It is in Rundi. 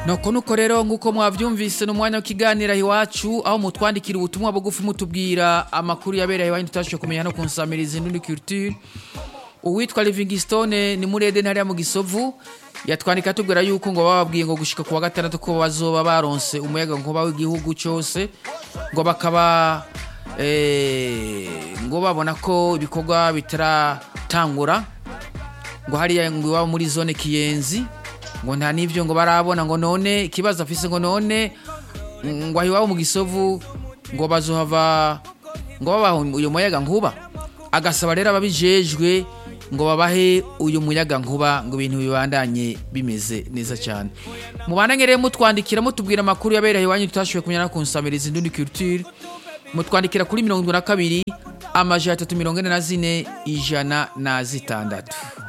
nuko rero nk'uko mwavyumvise n'umwanya w'ikiganiro iwacu aho mutwandikira ubutumwa bugufi mutubwira amakuru yabereye iwanyu tutashoboye kumenya no kunsamiriza Indundi Culture. Uwitwa Livingstone ni murede ntari mu Gisovu yatwandika tubwira yuko ngo bababwiye ngo gushika kuwa gatandatu ko bazoba baronse umuyaga nkuba w'igihugu cyose ngo bakaba ngo babona ko ibikorwa bitaratangura ngo hariya ngo iwabo muri zone Kiyenzi ngo nta nivyo ngo barabona ngo none ikibazo afise ngo none ngo ahiwabo mu Gisovu ngo bazohava ngo babaho uyu muyaga nkuba agasaba rero ababijejwe ngo babahe uyu muyaga nkuba ngo ibintu bibandanye bimeze neza cyane. Mubandanye rero mutwandikira mutubwira amakuru yabereye iwanyu tutashoboye kumenya no kunsamiriza Indundi Culture. Mutwandikira kuri 22 amajana 344 106.